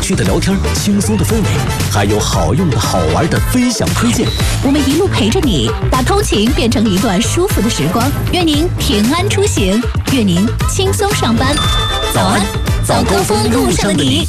趣的聊天，轻松的氛围，还有好用的好玩的分享推荐。 我们一路陪着你，把通勤变成一段舒服的时光。愿您平安出行，愿您轻松上班。早安，早高峰路上的你。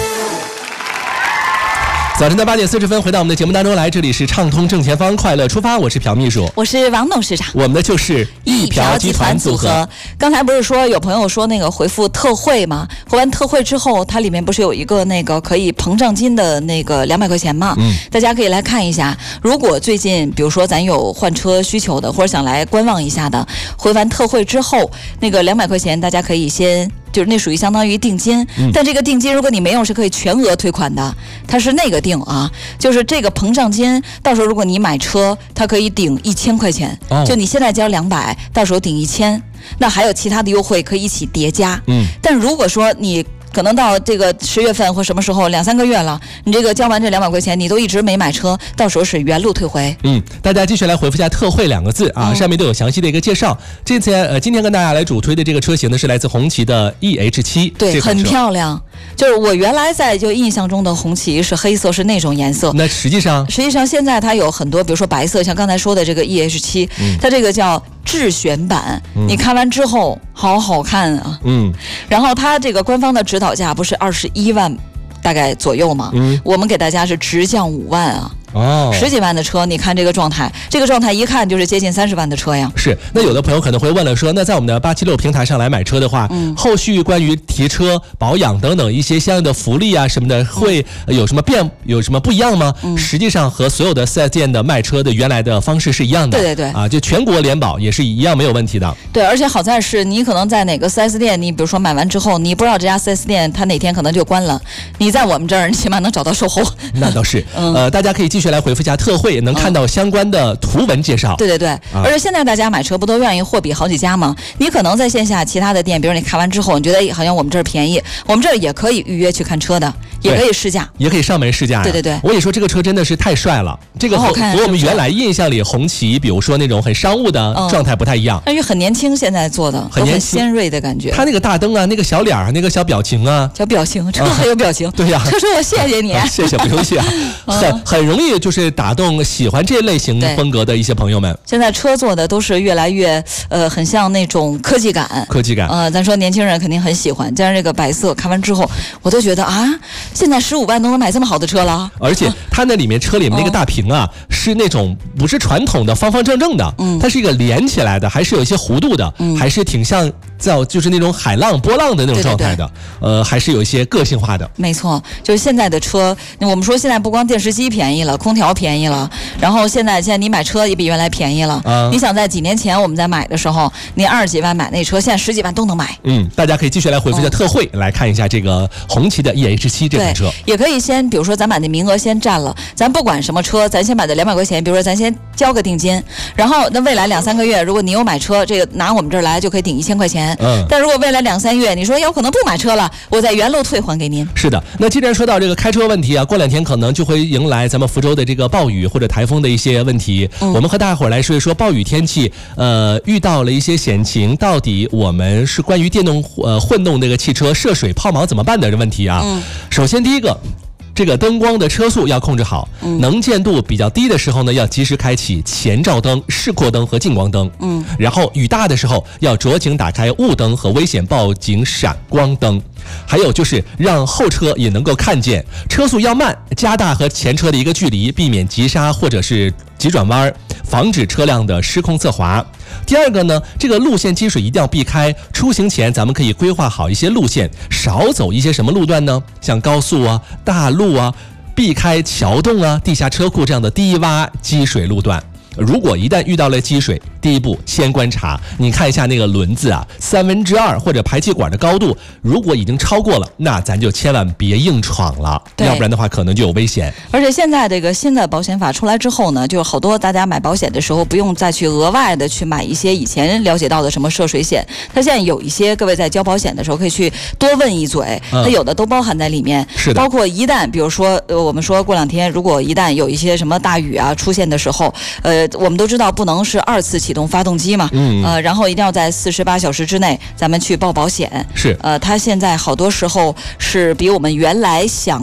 早晨的8点40分，回到我们的节目当中来，这里是畅通正前方，快乐出发，我是朴秘书， 我是王董事长， 我们的就是一朴集团组合。 刚才不是说有朋友说那个回复特惠吗？回完特惠之后，它里面不是有一个那个可以膨胀金的那个200块钱吗？大家可以来看一下。如果最近比如说咱有换车需求的，或者想来观望一下的，回完特惠之后，那个200块钱大家可以先。就是那属于相当于定金，但这个定金如果你没有是可以全额退款的，它是那个定啊，就是这个膨胀金，到时候如果你买车，它可以顶1000块钱，就你现在交200，到时候顶1000，那还有其他的优惠可以一起叠加。但如果说你可能到这个10月份或什么时候2-3个月了，你这个交完这200块钱，你都一直没买车，到时候是原路退回。 大家继续来回复一下特惠2个字啊，上面都有详细的一个介绍。今天跟大家来主推的这个车型呢，是来自红旗的 EH7， 对，很漂亮。就是我原来就印象中的红旗是黑色，是那种颜色。 那实际上现在它有很多，比如说白色，像刚才说的这个 EH7，它这个叫智选版，你看完之后好好看啊。然后它这个官方的指导价不是21万大概左右吗？我们给大家是直降5万啊。10几万的车，你看这个状态一看就是接近30万的车呀。 是，那有的朋友可能会问了说，那在我们的876平台上来买车的话，后续关于提车、保养等等一些相应的福利啊什么的，会有什么不一样吗？实际上和所有的4S店的卖车的原来的方式是一样的。 对啊， 就全国联保也是一样没有问题的。 对，而且好在是你可能在哪个 4S 店，你比如说买完之后，你不知道这家 4S 店它哪天可能就关了，你在我们这儿你起码能找到售后。 那倒是。大家可以继续来回复一下特惠，能看到相关的图文介绍。 对，而且现在大家买车不都愿意货比好几家吗？你可能在线下其他的店，比如你看完之后，你觉得好像我们这儿便宜，我们这儿也可以预约去看车的，也可以试驾， 也可以上门试驾。 对， 我跟你说，这个车真的是太帅了，这个和我们原来印象里红旗，比如说那种很商务的状态不太一样。 因为很年轻，现在做的很尖锐的感觉。 他那个大灯啊，那个小脸啊，那个小表情啊， 车还有表情。 对呀， 车说我谢谢你， 谢谢，不用谢啊。很容易就是打动喜欢这类型风格的一些朋友们。 现在车做的都是越来越很像那种科技感。咱说年轻人肯定很喜欢，加上这个白色，看完之后我都觉得啊，现在15万都能买这么好的车了。 而且它那里面车里面那个大屏啊，是那种不是传统的方方正正的，它是一个连起来的，还是有一些弧度的，还是挺像就是那种海浪波浪的那种状态的。还是有一些个性化的。 没错，就是现在的车，我们说现在不光电视机便宜了，空调便宜了，然后现在你买车也比原来便宜了。你想在几年前我们在买的时候，你20几万买那车，现在10几万都能买。 大家可以继续来回复一下特惠，来看一下这个红旗的 EH7 这款车。 也可以先，比如说咱把那名额先占了，咱不管什么车，咱先把这200块钱，比如说咱先交个定金，然后那未来2-3个月，如果你有买车，这个拿我们这儿来就可以顶1000块钱。但如果未来2-3月，你说有可能不买车了，我再原路退还给您。 是的，那既然说到这个开车问题啊，过2天可能就会迎来咱们福州的这个暴雨或者台风的一些问题。我们和大伙儿来说一说暴雨天气，遇到了一些险情，到底我们是关于电动混动那个汽车涉水抛锚怎么办的问题啊。首先第一个，这个灯光的车速要控制好，能见度比较低的时候呢，要及时开启前照灯、示廓灯和近光灯。然后雨大的时候要酌情打开雾灯和危险报警闪光灯。还有就是让后车也能够看见，车速要慢，加大和前车的一个距离，避免急刹或者是急转弯，防止车辆的失控侧滑。第二个呢，这个路线积水一定要避开，出行前咱们可以规划好一些路线，少走一些什么路段呢？像高速啊、大路啊，避开桥洞啊、地下车库这样的低洼积水路段。如果一旦遇到了积水，第一步先观察，你看一下那个轮子啊，2/3或者排气管的高度，如果已经超过了，那咱就千万别硬闯了，要不然的话可能就有危险。 而且现在这个新的保险法出来之后呢，就好多大家买保险的时候不用再去额外的去买一些以前了解到的什么涉水险，它现在有一些各位在交保险的时候可以去多问一嘴，它有的都包含在里面。 是的， 包括一旦比如说我们说过2天，如果一旦有一些什么大雨啊出现的时候，我们都知道不能是2次启动发动机嘛，然后一定要在48小时之内咱们去报保险。 是， 它现在好多时候是比我们原来想